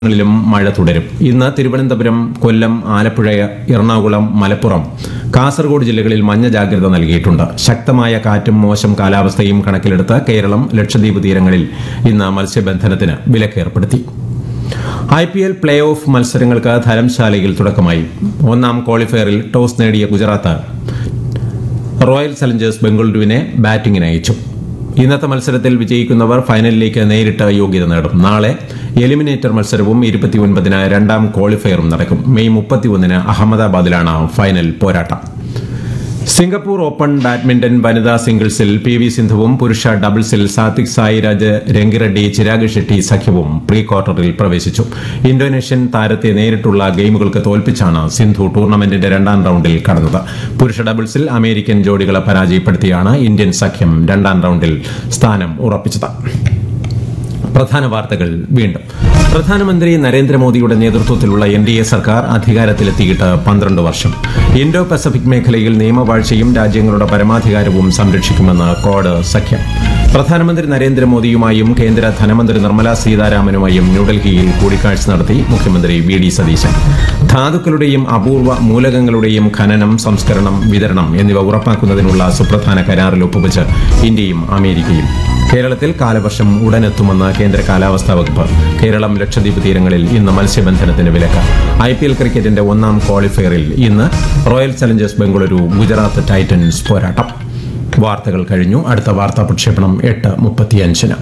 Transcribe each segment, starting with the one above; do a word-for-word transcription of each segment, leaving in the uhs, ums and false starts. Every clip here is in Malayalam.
ിലും മഴ തുടരും. ഇന്ന് തിരുവനന്തപുരം, കൊല്ലം, ആലപ്പുഴ, എറണാകുളം, മലപ്പുറം, കാസർഗോഡ് ജില്ലകളിൽ മഞ്ഞ ജാഗ്രത നൽകിയിട്ടുണ്ട്. ശക്തമായ കാറ്റും മോശം കാലാവസ്ഥയും കണക്കിലെടുത്ത് കേരളം, ലക്ഷദ്വീപ് തീരങ്ങളിൽ ഇന്ന് മത്സ്യബന്ധനത്തിന് വിലക്കേർപ്പെടുത്തി. I P L play off മത്സരങ്ങൾക്ക് ധരംശാലയിൽ തുടക്കമായി. ഒന്നാം ക്വാളിഫയറിൽ ടോസ് നേടിയ ഗുജറാത്ത് റോയൽ ചലഞ്ചേഴ്സ് ബംഗളൂരുവിനെ ബാറ്റിംഗിന് അയച്ചു. ഇന്നത്തെ മത്സരത്തിൽ വിജയിക്കുന്നവർ ഫൈനലിലേക്ക് നേരിട്ട് യോഗ്യത നേടും. നാളെ എലിമിനേറ്റർ മത്സരവും ഇരുപത്തിയൊൻപതിന് രണ്ടാം ക്വാളിഫയറും നടക്കും. മെയ് മുപ്പത്തിയൊന്നിന് അഹമ്മദാബാദിലാണ് ഫൈനൽ പോരാട്ടം. സിംഗപ്പൂർ ഓപ്പൺ ബാഡ്മിന്റൺ വനിതാ സിംഗിൾസിൽ പി വി സിന്ധുവും പുരുഷ ഡബിൾസിൽ സാത്വിക് സായിരാജ് രംഗിറെഡ്ഡി ചിരാഗ് ഷെട്ടി സഖ്യവും പ്രീ ക്വാർട്ടറിൽ പ്രവേശിച്ചു. ഇന്തോനേഷ്യൻ താരത്തെ നേരിട്ടുള്ള ഗെയിമുകൾക്ക് തോൽപ്പിച്ചാണ് സിന്ധു ടൂർണമെന്റിന്റെ രണ്ടാം റൌണ്ടിൽ കടന്നത്. പുരുഷ ഡബിൾസിൽ അമേരിക്കൻ ജോഡികളെ പരാജയപ്പെടുത്തിയാണ് ഇന്ത്യൻ സഖ്യം രണ്ടാം റൌണ്ടിൽ സ്ഥാനം ഉറപ്പിച്ചത്. പ്രധാന വാർത്തകൾ വീണ്ടും. പ്രധാനമന്ത്രി നരേന്ദ്രമോദിയുടെ നേതൃത്വത്തിലുള്ള എൻ ഡി എ സർക്കാർ അധികാരത്തിലെത്തിയിട്ട് പന്ത്രണ്ട് വർഷം. ഇൻഡോ പസഫിക് മേഖലയിൽ നിയമവാഴ്ചയും രാജ്യങ്ങളുടെ പരമാധികാരവും സംരക്ഷിക്കുമെന്ന് ക്വാഡ് സഖ്യം. പ്രധാനമന്ത്രി നരേന്ദ്രമോദിയുമായും കേന്ദ്ര ധനമന്ത്രി നിർമ്മലാ സീതാരാമനുമായും ന്യൂഡൽഹിയിൽ കൂടിക്കാഴ്ച നടത്തി മുഖ്യമന്ത്രി വി ഡി സതീശൻ. ധാതുക്കളുടെയും അപൂർവ മൂലകങ്ങളുടെയും ഖനനം, സംസ്കരണം, വിതരണം എന്നിവ ഉറപ്പാക്കുന്നതിനുള്ള സുപ്രധാന കരാറിൽ ഒപ്പുവച്ച് ഇന്ത്യയും അമേരിക്കയും. കേരളത്തിൽ കാലവർഷം ഉടനെത്തുമെന്ന് കേന്ദ്ര കാലാവസ്ഥാ വകുപ്പ്. കേരളം, ലക്ഷദ്വീപ് തീരങ്ങളിൽ ഇന്ന് മത്സ്യബന്ധനത്തിന് വിലക്ക്. ഐ പി എൽ ക്രിക്കറ്റിന്റെ ഒന്നാം ക്വാളിഫയറിൽ ഇന്ന് royal Challengers Bengaluru Gujarat Titans പോരാട്ടം. വാർത്തകൾ കഴിഞ്ഞു. അടുത്ത വാർത്താ പ്രക്ഷേപണം എട്ട് മുപ്പത്തിയഞ്ചിന്.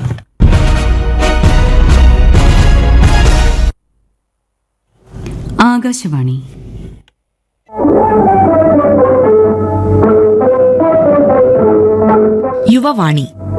ആകാശവാണി. യുവവാണി